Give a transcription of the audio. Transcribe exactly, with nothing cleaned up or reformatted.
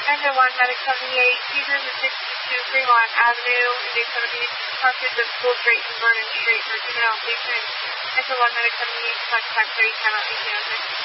Engine one, Medic seventy-eight, using the sixty-two Fremont Avenue in Daytona Beach, crossing the School Street and Vernon Street for juvenile station. Engine one, Medic seventy-eight, contact thirty, time out, eighteen oh six.